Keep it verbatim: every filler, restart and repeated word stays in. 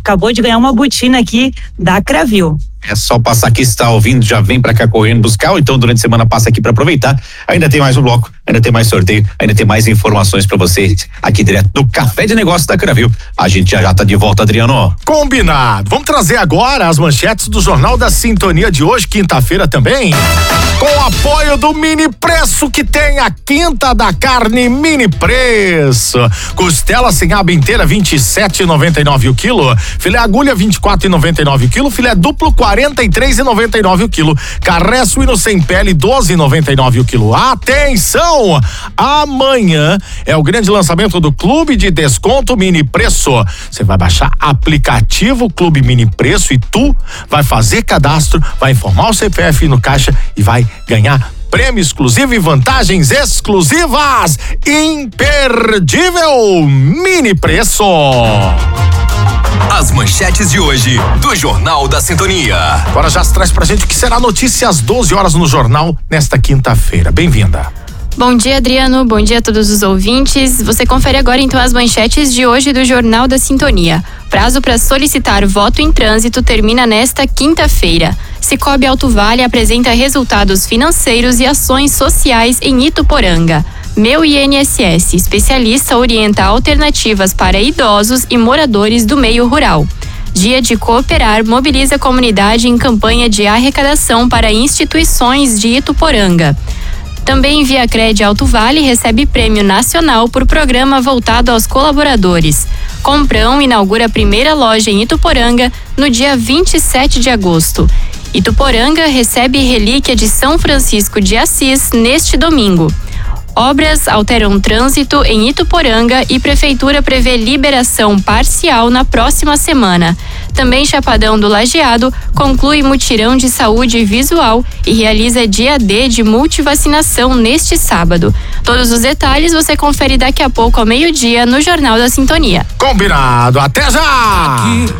acabou de ganhar uma botina aqui da Cravil. É só passar aqui, se está ouvindo, já vem pra cá correndo buscar, ou então durante a semana passa aqui pra aproveitar. Ainda tem mais um bloco, ainda tem mais sorteio, ainda tem mais informações pra você aqui direto do Café de Negócios da Cravil. A gente já já tá de volta, Adriano. Combinado. Vamos trazer agora as manchetes do Jornal da Sintonia de hoje, quinta-feira também, com o apoio do Mini Preço, que tem a quinta da carne Mini Preço. Costela sem aba inteira vinte e sete reais e noventa e nove o quilo, filé agulha vinte e quatro reais e noventa e nove o quilo, filé duplo quarenta e três reais e noventa e nove o quilo, carré suíno sem pele doze reais e noventa e nove o quilo. Atenção! Amanhã é o grande lançamento do Clube de Desconto Mini Preço. Você vai baixar aplicativo Clube Mini Preço e tu vai fazer cadastro, vai informar o C P F no caixa e vai ganhar prêmio exclusivo e vantagens exclusivas. Imperdível Mini Preço. As manchetes de hoje do Jornal da Sintonia. Agora já se traz pra gente o que será notícia às doze horas no jornal nesta quinta-feira. Bem-vinda. Bom dia, Adriano. Bom dia a todos os ouvintes. Você confere agora então as manchetes de hoje do Jornal da Sintonia. Prazo para solicitar voto em trânsito termina nesta quinta-feira. Cicobi Alto Vale apresenta resultados financeiros e ações sociais em Ituporanga. Meu I N S S, especialista orienta alternativas para idosos e moradores do meio rural. Dia de Cooperar mobiliza a comunidade em campanha de arrecadação para instituições de Ituporanga. Também Viacred Alto Vale recebe prêmio nacional por programa voltado aos colaboradores. Comprão inaugura a primeira loja em Ituporanga no dia vinte e sete de agosto. Ituporanga recebe relíquia de São Francisco de Assis neste domingo. Obras alteram trânsito em Ituporanga e Prefeitura prevê liberação parcial na próxima semana. Também Chapadão do Lajeado conclui mutirão de saúde visual e realiza dia D de multivacinação neste sábado. Todos os detalhes você confere daqui a pouco ao meio-dia no Jornal da Sintonia. Combinado. Até já! Aqui.